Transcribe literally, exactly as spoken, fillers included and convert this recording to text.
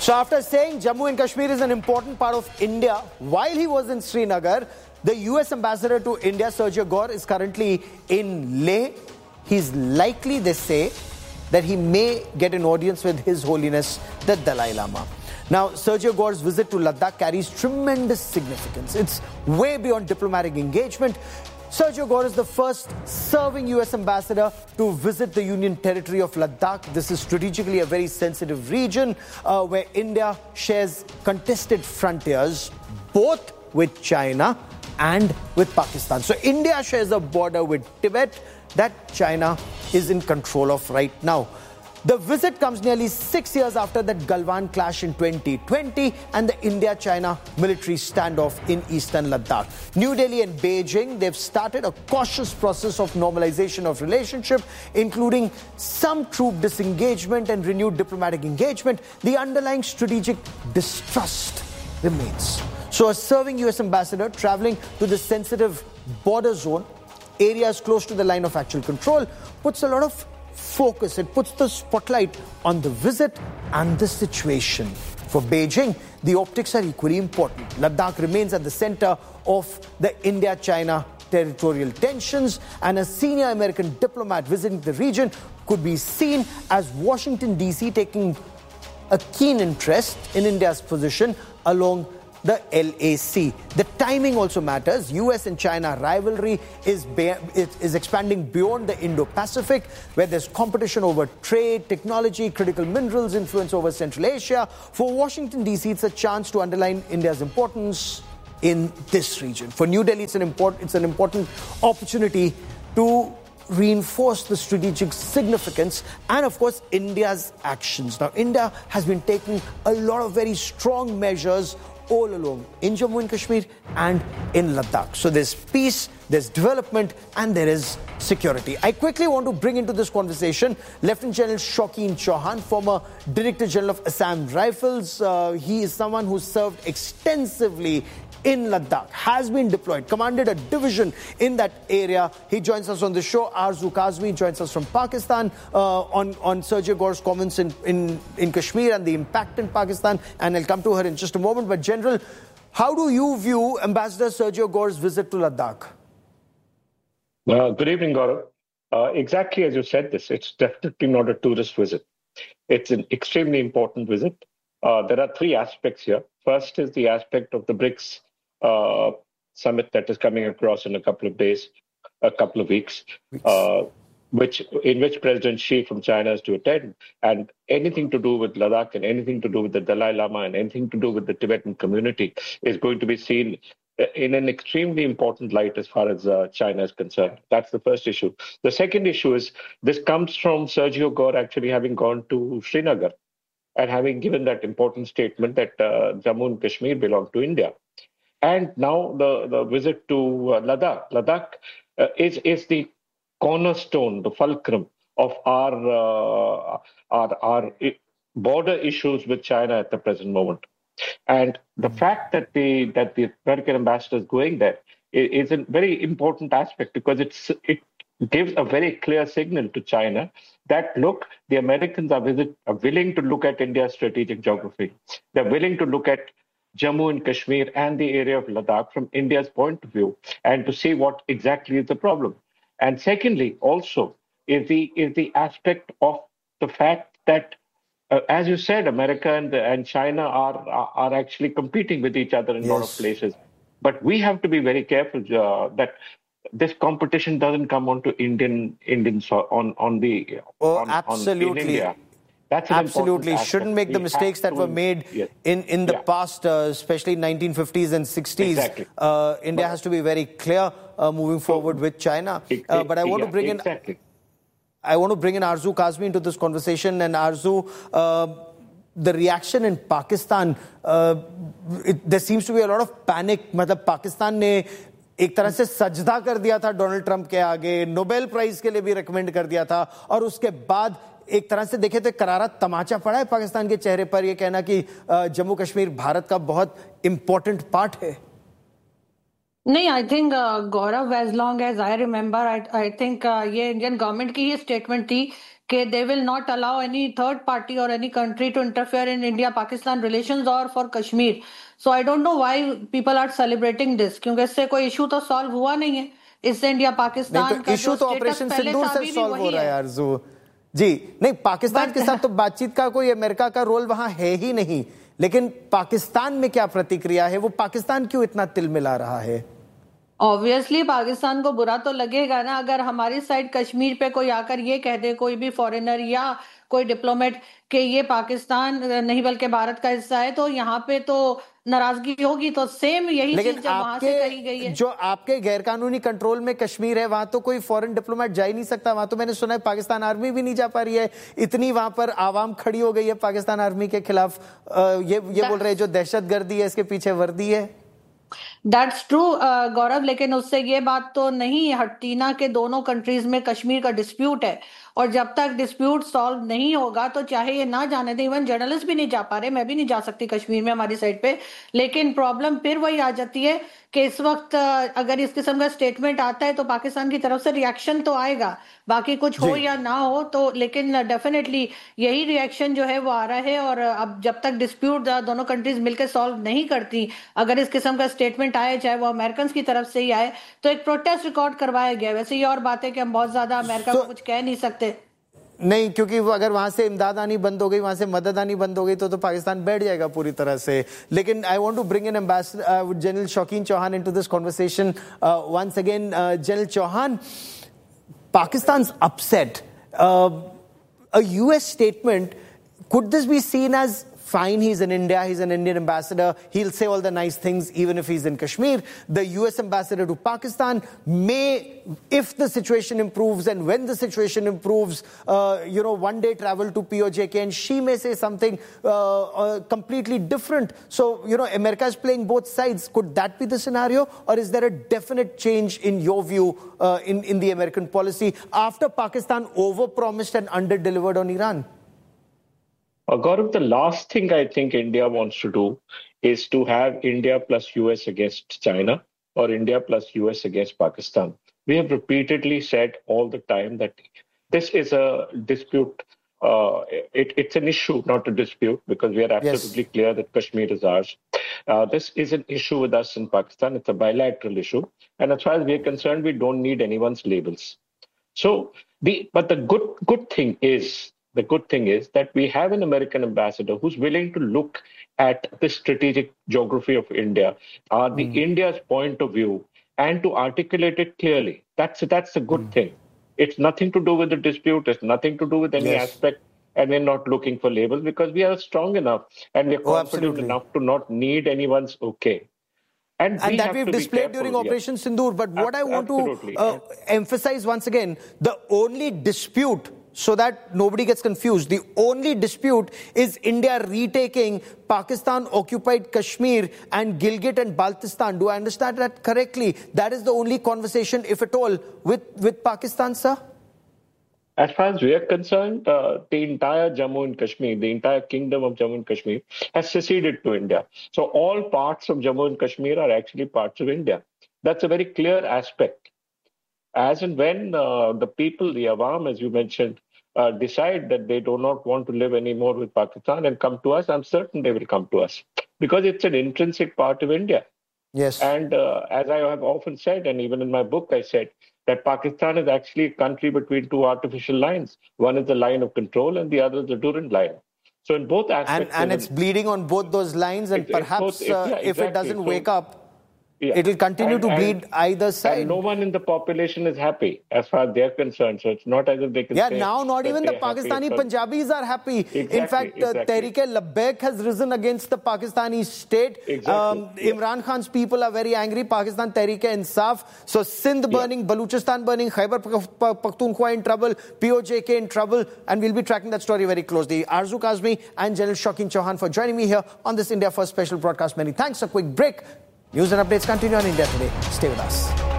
So after saying Jammu and Kashmir is an important part of India, while he was in Srinagar, the U S ambassador to India, Sergio Gore, is currently in Leh. He's likely, they say, that he may get an audience with His Holiness the Dalai Lama. Now, Sergio Gore's visit to Ladakh carries tremendous significance. It's way beyond diplomatic engagement. Sergio Gore is the first serving U S ambassador to visit the Union Territory of Ladakh. This is strategically a very sensitive region uh, where India shares contested frontiers, both with China and with Pakistan. So India shares a border with Tibet that China is in control of right now. The visit comes nearly six years after that Galwan clash in twenty twenty and the India-China military standoff in eastern Ladakh. New Delhi and Beijing, they've started a cautious process of normalization of relationship, including some troop disengagement and renewed diplomatic engagement. The underlying strategic distrust remains. So a serving U S ambassador traveling to the sensitive border zone, areas close to the line of actual control, puts a lot of focus. It puts the spotlight on the visit and the situation. For Beijing, the optics are equally important. Ladakh remains at the center of the India-China territorial tensions, and a senior American diplomat visiting the region could be seen as Washington, D C taking a keen interest in India's position along the L A C. The timing also matters. U S and China rivalry is, is expanding beyond the Indo-Pacific, where there's competition over trade, technology, critical minerals, influence over Central Asia. For Washington, D C, it's a chance to underline India's importance in this region. For New Delhi, it's an, import, it's an important opportunity to reinforce the strategic significance and, of course, India's actions. Now, India has been taking a lot of very strong measures all along in Jammu and Kashmir and in Ladakh. So there's peace, there's development, and there is security. I quickly want to bring into this conversation Lieutenant General Shaukin Chauhan, former Director General of Assam Rifles. Uh, he is someone who served extensively in Ladakh, has been deployed, commanded a division in that area. He joins us on the show. Arzu Kazmi joins us from Pakistan uh, on, on Sergio Gore's comments in, in, in Kashmir and the impact in Pakistan. And I'll come to her in just a moment. But General, how do you view Ambassador Sergio Gore's visit to Ladakh? Uh, good evening, Gaurav. Uh, exactly as you said this, it's definitely not a tourist visit. It's an extremely important visit. Uh, there are three aspects here. First is the aspect of the BRICS Uh, summit that is coming across in a couple of days, a couple of weeks, uh, which in which President Xi from China is to attend, and anything to do with Ladakh and anything to do with the Dalai Lama and anything to do with the Tibetan community is going to be seen in an extremely important light as far as uh, China is concerned. That's the first issue. The second issue is this comes from Sergio Gore actually having gone to Srinagar and having given that important statement that uh, Jammu and Kashmir belong to India. And now the, the visit to uh, Ladakh. Ladakh uh, is, is the cornerstone, the fulcrum of our, uh, our, our border issues with China at the present moment. And the fact that the, that the American ambassador is going there is a very important aspect because it's, it gives a very clear signal to China that, look, the Americans are, visit, are willing to look at India's strategic geography. They're willing to look at Jammu and Kashmir and the area of Ladakh from India's point of view and to see what exactly is the problem. And secondly, also, is the, is the aspect of the fact that, uh, as you said, America and, and China are, are, are actually competing with each other in yes. a lot of places. But we have to be very careful uh, that this competition doesn't come onto Indian, Indian on, on the... Oh, on, absolutely. On, in India. That's Absolutely. Shouldn't make the mistakes that were made yes. in, in the yeah. past, uh, especially nineteen fifties and sixties. Exactly. Uh, India but, has to be very clear uh, moving forward with China. Uh, but I want yeah, to bring exactly. in I want to bring in Arzu Kazmi into this conversation. And Arzu, uh, the reaction in Pakistan, uh, it, there seems to be a lot of panic. मतलब Pakistan ने एक तरह से सजदा कर दिया था Donald Trump के आगे, नोबेल प्राइज के लिए भी रिकमेंड कर दिया था, और उसके बाद एक तरह से देखे तो करारा तमाचा पड़ा है पाकिस्तान के चेहरे पर यह कहना कि जम्मू कश्मीर भारत का बहुत इंपॉर्टेंट पार्ट है. नहीं, I think Gaurav, as long as I remember, I think ये इंडियन गवर्नमेंट की ही स्टेटमेंट थी कि they will not allow any third party और any country to interfere in India Pakistan relations और for Kashmir. So I don't know why people are celebrating this, क्योंकि इससे कोई issue तो सॉल्व हुआ नहीं है. इससे इंडिया पाकिस्तान तो इशू तो ऑपरेशन सिंदूर से सॉल्व हो रहा है आरजू जी. नहीं, पाकिस्तान के साथ तो बातचीत का कोई अमेरिका का रोल वहां है ही नहीं, लेकिन पाकिस्तान में क्या प्रतिक्रिया है? वो पाकिस्तान क्यों इतना तिल मिला रहा है? ऑब्वियसली पाकिस्तान को बुरा तो लगेगा ना, अगर हमारी साइड कश्मीर पे कोई आकर ये कह दे, कोई भी फॉरेनर या कोई डिप्लोमेट, कि ये पाकिस्तान नहीं बल्कि भारत का हिस्सा है, तो यहाँ पे तो नाराजगी होगी. तो सेम यही चीज जब वहां से कही गई है. जो आपके गैरकानूनी कंट्रोल में कश्मीर है, वहां तो कोई फॉरेन डिप्लोमेट जा ही नहीं सकता. वहां तो मैंने सुना है पाकिस्तान आर्मी भी नहीं जा पा रही है. इतनी वहां पर आवाम खड़ी हो गई है पाकिस्तान आर्मी के खिलाफ. ये ये बोल रहे हैं जो दहशतगर्दी है इसके पीछे वर्दी है. दैट्स ट्रू गौरव, लेकिन उससे ये बात तो नहीं हटती ना कि दोनों कंट्रीज में कश्मीर का डिस्प्यूट है, और जब तक डिस्प्यूट सॉल्व नहीं होगा तो चाहे ये ना जाने दे. इवन जर्नलिस्ट भी नहीं जा पा रहे, मैं भी नहीं जा सकती कश्मीर में हमारी साइड पे. लेकिन प्रॉब्लम फिर वही आ जाती है कि इस वक्त अगर इस किस्म का स्टेटमेंट आता है तो पाकिस्तान की तरफ से रिएक्शन तो आएगा, बाकी कुछ हो या ना हो तो, लेकिन डेफिनेटली यही रिएक्शन जो है वो आ रहा है. और अब जब तक डिस्प्यूट दोनों कंट्रीज मिलकर सॉल्व नहीं करती, अगर इस किस्म का स्टेटमेंट आए, चाहे वो अमेरिकन की तरफ से ही आए, तो एक प्रोटेस्ट रिकॉर्ड करवाया गया. वैसे ये और बात है कि हम बहुत ज्यादा अमेरिका को कुछ कह नहीं सकते. नहीं, क्योंकि अगर वहां से इमदाद आनी बंद हो गई, वहां से मदद आनी बंद हो गई, तो तो पाकिस्तान बैठ जाएगा पूरी तरह से. लेकिन I want to bring in ambassador general शौकीन Chauhan into this conversation once again. General Chauhan, पाकिस्तान's upset. Uh, a U S statement, could this be seen as fine? He's in India, he's an Indian ambassador, he'll say all the nice things even if he's in Kashmir. The U S ambassador to Pakistan may, if the situation improves and when the situation improves, uh, you know, one day travel to P O J K and she may say something uh, uh, completely different. So, you know, America is playing both sides. Could that be the scenario? Or is there a definite change in your view uh, in, in the American policy after Pakistan overpromised and underdelivered on Iran? Uh, Gaurav, the last thing I think India wants to do is to have India plus U S against China or India plus U S against Pakistan. We have repeatedly said all the time that this is a dispute. Uh, it, it's an issue, not a dispute, because we are absolutely yes. clear that Kashmir is ours. Uh, this is an issue with us in Pakistan. It's a bilateral issue. And as far as we are concerned, we don't need anyone's labels. So, the but the good good thing is, The good thing is that we have an American ambassador who's willing to look at the strategic geography of India, uh, the mm. India's point of view, and to articulate it clearly. That's that's a good mm. thing. It's nothing to do with the dispute. It's nothing to do with any yes. aspect. And we're not looking for labels because we are strong enough and we're oh, confident absolutely. enough to not need anyone's okay. And, and we that we've displayed during yeah. Operation Sindoor. But what I want absolutely. to uh, emphasize once again, the only dispute, so that nobody gets confused, the only dispute is India retaking Pakistan-occupied Kashmir and Gilgit and Baltistan. Do I understand that correctly? That is the only conversation, if at all, with, with Pakistan, sir? As far as we are concerned, uh, the entire Jammu and Kashmir, the entire kingdom of Jammu and Kashmir has seceded to India. So all parts of Jammu and Kashmir are actually parts of India. That's a very clear aspect. As and when uh, the people, the Awam, as you mentioned, uh, decide that they do not want to live anymore with Pakistan and come to us, I'm certain they will come to us because it's an intrinsic part of India. Yes. And uh, as I have often said, and even in my book, I said that Pakistan is actually a country between two artificial lines. One is the line of control and the other is the Durand line. So in both aspects... And, and it's bleeding on both those lines and it, perhaps both, it, yeah, uh, if exactly. it doesn't so, wake up, yeah. it will continue and, to bleed and, either side. And no one in the population is happy as far as they're concerned. So it's not as if they can Yeah, say now not even the Pakistani happy, Punjabis are happy. Exactly, in fact, exactly. uh, Tehreek-e-Labbaik has risen against the Pakistani state. Exactly. Um, yeah. Imran Khan's people are very angry. Pakistan Tehreek-e-Insaf. So Sindh burning, yeah. Baluchistan burning, Khyber Pakhtunkhwa in trouble, P O J K in trouble. And we'll be tracking that story very closely. Arzu Kazmi and General Shaukin Chauhan for joining me here on this India First special broadcast. Many thanks. A quick break. News and updates continue on India Today. Stay with us.